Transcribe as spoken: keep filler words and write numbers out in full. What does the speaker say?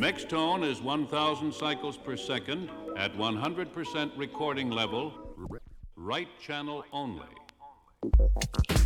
Next tone is one thousand cycles per second at one hundred percent recording level, right channel only.